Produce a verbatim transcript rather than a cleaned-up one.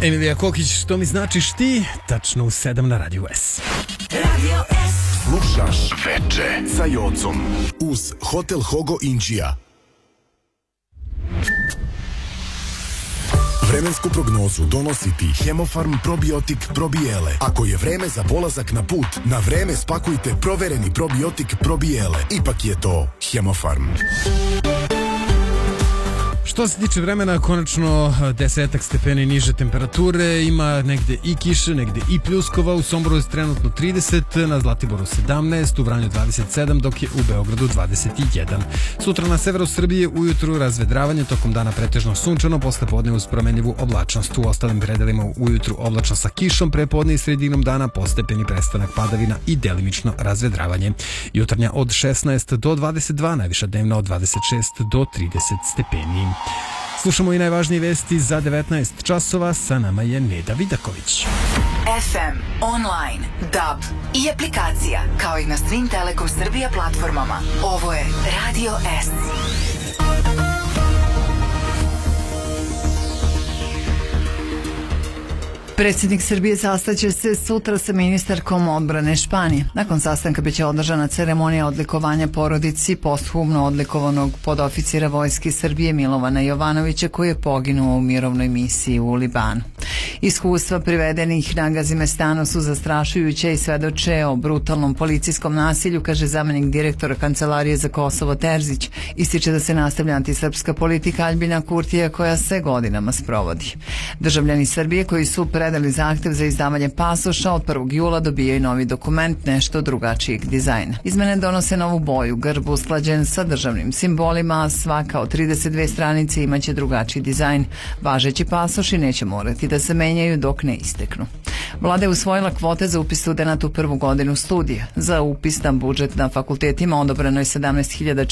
Emilija Kokić, što mi značiš ti? Tačno u sedam na Radiju S. Radio S. Slušaš Veče sa Jocom uz Hotel Hogo Inđija. Vremensku prognozu donosi ti Hemofarm probiotik probijele. Ako je vreme za polazak na put, na vreme spakujte provereni probiotik probijele. Ipak je to Hemofarm. Što se tiče vremena, konačno desetak stepeni niže temperature, ima negde i kiše, negde i pljuskova, u Somboru je trenutno trideset, na Zlatiboru sedamnaest, u Vranju dvadeset sedam, dok je u Beogradu dvadeset jedan. Sutra na severu Srbije ujutru razvedravanje, tokom dana pretežno sunčano, posle podne uz promenljivu oblačnost. U ostalim predelima ujutru oblačno sa kišom, prepodne i sredinom dana postepeni prestanak padavina i delimično razvedravanje. Jutarnja od šesnaest do dvadeset dva, najviša dnevna od dvadeset šest do trideset stepeni. Slušamo i najvažnije vesti za devetnaest časova, sa nama je Neda Vidaković. F M, online, D A B i aplikacija, kao i na svim Telekom Srbija platformama. Ovo je Radio S. Predsjednik Srbije sastaće se sutra sa ministarkom odbrane Španije. Nakon sastanka biće održana ceremonija odlikovanja porodici posthumno odlikovanog podoficira Vojske Srbije Milovana Jovanovića, koji je poginuo u mirovnoj misiji u Libanu. Iskustva privedenih na Gazimestanu su zastrašujuća i svedoče o brutalnom policijskom nasilju, kaže zamenik direktora Kancelarije za Kosovo Terzić. Ističe da se nastavlja antisrpska politika Aljbina Kurtija koja se godinama sprovodi. Državljani Srbije koji su predali zahtev za izdavanje pasoša od prvog jula dobijaju novi dokument nešto drugačijeg dizajna. Izmene donose novu boju, grb usklađen sa državnim simbolima, a svaka od trideset dve stranice imaće drugačiji dizajn. Važeći pasoši neće morati da se menjaju dok ne isteknu. Vlada je usvojila kvote za upis studenata u prvu godinu studija. Za upis na budžet na fakultetima odobreno je sedamnaest hiljada